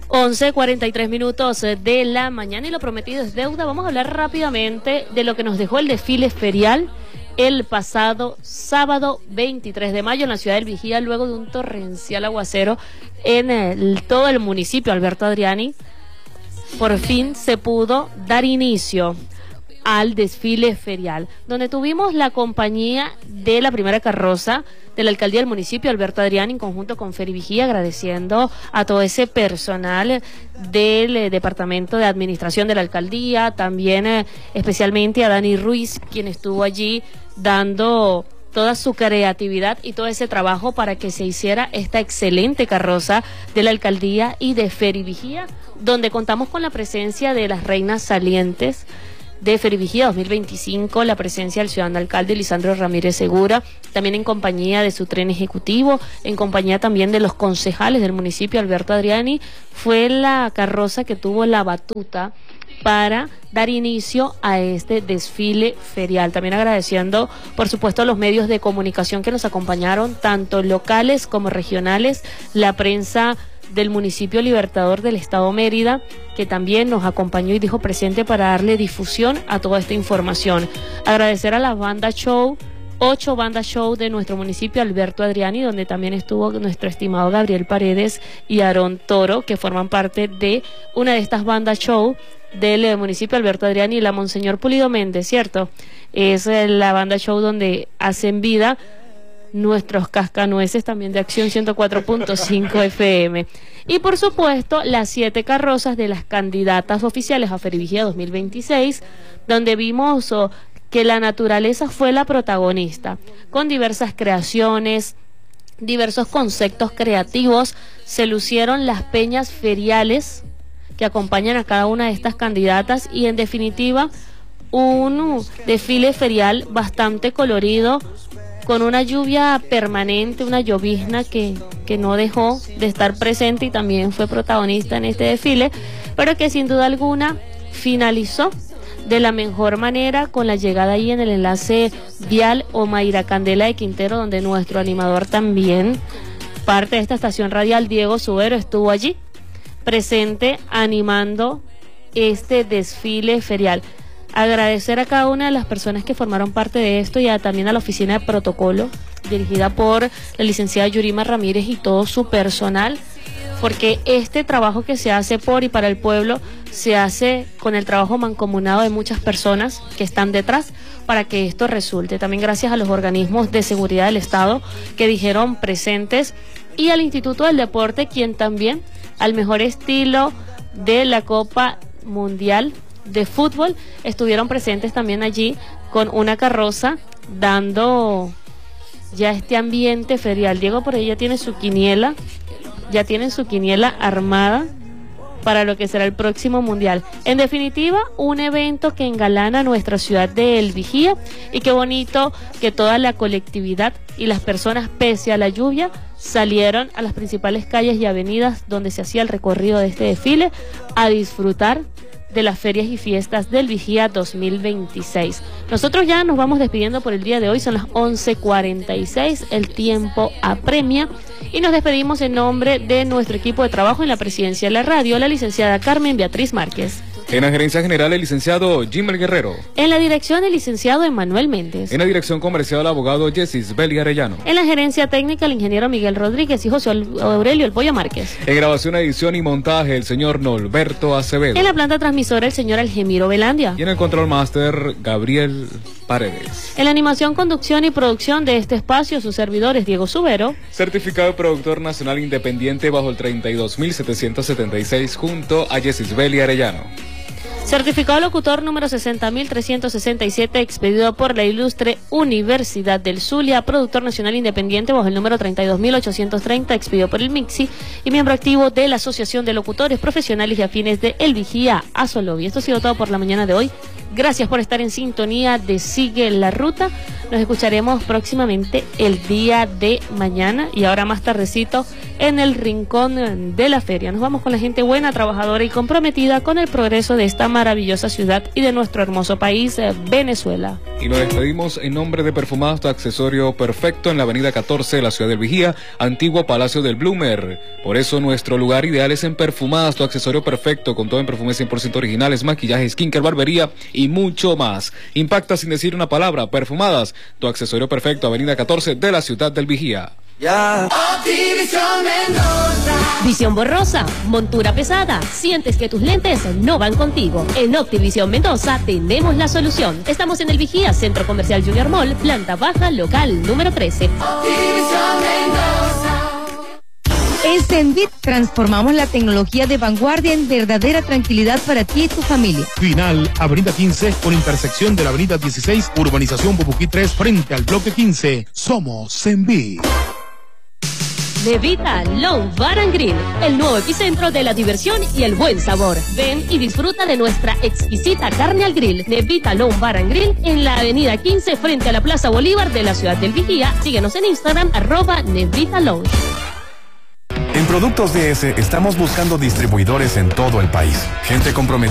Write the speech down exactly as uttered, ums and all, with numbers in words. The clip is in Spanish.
once cuarenta y tres minutos de la mañana y lo prometido es deuda. Vamos a hablar rápidamente de lo que nos dejó el desfile ferial el pasado sábado veintitrés de mayo en la ciudad del Vigía, luego de un torrencial aguacero en el, todo el municipio. Alberto Adriani, por fin se pudo dar inicio al desfile ferial, donde tuvimos la compañía de la primera carroza de la alcaldía del municipio, Alberto Adriani, en conjunto con Feri Vigía, agradeciendo a todo ese personal del eh, departamento de administración de la alcaldía, también eh, especialmente a Dani Ruiz, quien estuvo allí dando toda su creatividad y todo ese trabajo para que se hiciera esta excelente carroza de la alcaldía y de Feri Vigía, donde contamos con la presencia de las reinas salientes de Feri Vigía dos mil veinticinco, la presencia del ciudadano alcalde Lisandro Ramírez Segura, también en compañía de su tren ejecutivo, en compañía también de los concejales del municipio. Alberto Adriani fue la carroza que tuvo la batuta para dar inicio a este desfile ferial. También agradeciendo, por supuesto, a los medios de comunicación que nos acompañaron, tanto locales como regionales, la prensa del municipio Libertador del estado Mérida, que también nos acompañó y dijo presente para darle difusión a toda esta información. Agradecer a la banda show, ocho bandas show de nuestro municipio, Alberto Adriani, donde también estuvo nuestro estimado Gabriel Paredes y Aarón Toro, que forman parte de una de estas bandas show del municipio Alberto Adriani, y la Monseñor Pulido Méndez, ¿cierto? Es la banda show donde hacen vida nuestros cascanueces también de Acción ciento cuatro punto cinco F M. Y por supuesto, las siete carrozas de las candidatas oficiales a Feri Vigía dos mil veintiséis, donde vimos oh, que la naturaleza fue la protagonista, con diversas creaciones, diversos conceptos creativos. Se lucieron las peñas feriales que acompañan a cada una de estas candidatas y, en definitiva, un desfile ferial bastante colorido, con una lluvia permanente, una llovizna que, que no dejó de estar presente y también fue protagonista en este desfile, pero que sin duda alguna finalizó de la mejor manera con la llegada ahí en el enlace vial Omaira Candela de Quintero, donde nuestro animador también, parte de esta estación radial, Diego Subero, estuvo allí presente animando este desfile ferial. Agradecer a cada una de las personas que formaron parte de esto y a, también a la oficina de protocolo dirigida por la licenciada Yurima Ramírez y todo su personal, porque este trabajo que se hace por y para el pueblo se hace con el trabajo mancomunado de muchas personas que están detrás para que esto resulte. También gracias a los organismos de seguridad del Estado que dijeron presentes, y al Instituto del Deporte, quien también, al mejor estilo de la Copa Mundial de Fútbol, estuvieron presentes también allí con una carroza dando ya este ambiente ferial. Diego por ahí ya tiene su quiniela, ya tienen su quiniela armada para lo que será el próximo mundial. En definitiva, un evento que engalana nuestra ciudad de El Vigía, y qué bonito que toda la colectividad y las personas, pese a la lluvia, salieron a las principales calles y avenidas donde se hacía el recorrido de este desfile a disfrutar de las ferias y fiestas del Vigía dos mil veintiséis. Nosotros ya nos vamos despidiendo por el día de hoy, son las once cuarenta y seis, el tiempo apremia, y nos despedimos en nombre de nuestro equipo de trabajo en la presidencia de la radio, la licenciada Carmen Beatriz Márquez. En la gerencia general, el licenciado Jimel Guerrero. En la dirección, el licenciado Emanuel Méndez. En la dirección comercial, el abogado Jessis Belli Arellano. En la gerencia técnica, el ingeniero Miguel Rodríguez y José Aurelio El Pollo Márquez. En grabación, edición y montaje, el señor Norberto Acevedo. En la planta transmisora, el señor Algemiro Velandia. Y en el control máster, Gabriel Paredes. En la animación, conducción y producción de este espacio, sus servidores, Diego Subero. Certificado de productor nacional independiente bajo el treinta y dos mil setecientos setenta y seis, junto a Jessis Belli Arellano. Certificado locutor número sesenta mil trescientos sesenta y siete, expedido por la ilustre Universidad del Zulia, productor nacional independiente bajo el número treinta y dos mil ochocientos treinta, expedido por el MIXI, y miembro activo de la Asociación de Locutores Profesionales y Afines de El Vigía, Azolobi. Esto ha sido todo por la mañana de hoy. Gracias por estar en sintonía de Sigue la Ruta. Nos escucharemos próximamente el día de mañana y ahora más tardecito en el rincón de la feria. Nos vamos con la gente buena, trabajadora y comprometida con el progreso de esta maravillosa ciudad y de nuestro hermoso país, eh, Venezuela. Y nos despedimos en nombre de Perfumadas, tu accesorio perfecto en la avenida catorce de la ciudad del Vigía, antiguo Palacio del Bloomer. Por eso nuestro lugar ideal es en Perfumadas, tu accesorio perfecto, con todo en perfumes cien por ciento originales, maquillaje, skincare, barbería y mucho más. Impacta sin decir una palabra. Perfumadas, tu accesorio perfecto, avenida catorce de la ciudad del Vigía. Ya. Optivisión Mendoza. Visión borrosa, montura pesada, sientes que tus lentes no van contigo. En Optivisión Mendoza tenemos la solución. Estamos en el Vigía, Centro Comercial Junior Mall, planta baja, local número trece. Optivisión Mendoza. En Zenvit transformamos la tecnología de vanguardia en verdadera tranquilidad para ti y tu familia. Final, avenida quince, con intersección de la avenida dieciséis, urbanización Popuquí tres, frente al bloque quince. Somos Zenvit. Nevita Long Bar and Grill, el nuevo epicentro de la diversión y el buen sabor. Ven y disfruta de nuestra exquisita carne al grill. Nevita Long Bar and Grill en la avenida quince frente a la Plaza Bolívar de la ciudad del Vigía. Síguenos en Instagram, arroba Nevita Lounge. En Productos D S estamos buscando distribuidores en todo el país. Gente comprometida